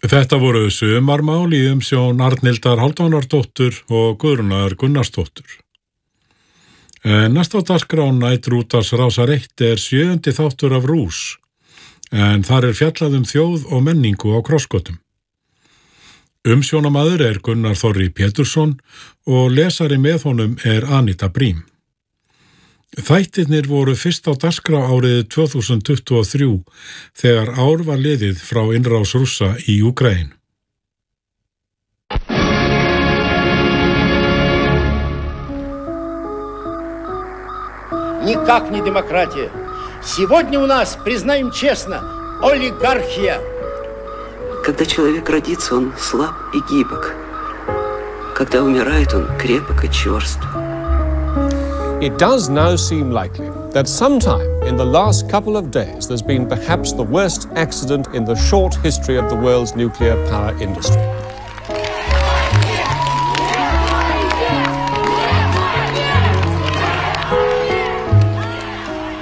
Þetta voru sumarmál í umsjón Arnhildar Hálfdánardóttur og Guðrúnar Gunnarsdóttur. Næst á dagskrá Næturútvarps Rásar 1 er 7. þáttur af RÚS, en þar er fjallað þjóð og menningu á krossgötum. Umsjónamaður er Gunnar Þorri Pétursson og lesari með honum er Anita Brím. Þættirnir voru fyrst á dagskrá árið 2023 þegar ár var liðið frá innrás Rússa í Úkraínu. Никак не демократия. Сегодня у нас, признаем честно, олигархия. Когда человек родится, он слаб и гибок. Когда умирает, он крепок и черств. It does now seem likely that sometime in the last couple of days there's been perhaps the worst accident in the short history of the world's nuclear power industry.